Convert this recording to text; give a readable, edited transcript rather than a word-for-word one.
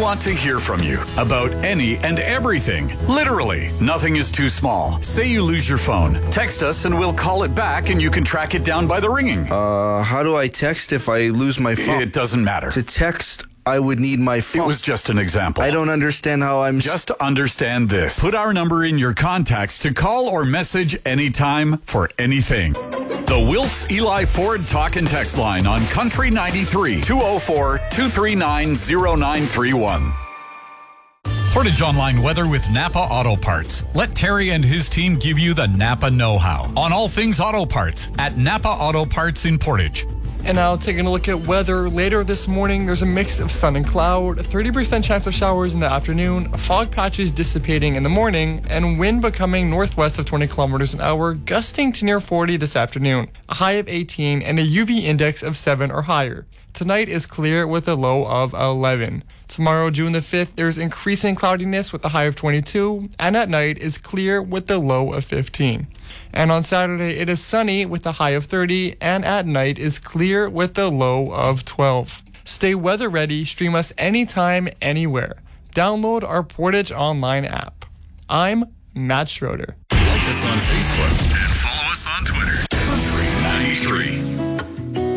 want to hear from you about any and everything. Literally, nothing is too small. Say you lose your phone. Text us and we'll call it back and you can track it down by the ringing. How do I text if I lose my phone? It doesn't matter. To text, I would need my phone. It was just an example. I don't understand how I'm... Just understand this. Put our number in your contacts to call or message anytime for anything. The Wilfs Eli Ford talk and text line on Country 93 204-239-0931. Portage Online weather with Napa Auto Parts. Let Terry and his team give you the Napa know-how on all things auto parts at Napa Auto Parts in Portage. And now taking a look at weather. Later this morning, there's a mix of sun and cloud, 30% chance of showers in the afternoon, fog patches dissipating in the morning, and wind becoming northwest of 20 kilometers an hour, gusting to near 40 this afternoon. A high of 18 and a UV index of 7 or higher. Tonight is clear with a low of 11. Tomorrow, June the 5th, there's increasing cloudiness with a high of 22, and at night is clear with a low of 15. And on Saturday, it is sunny with a high of 30, and at night is clear with a low of 12. Stay weather ready, stream us anytime, anywhere. Download our Portage Online app. I'm Matt Schroeder. Like us on Facebook and follow us on Twitter. Country 93.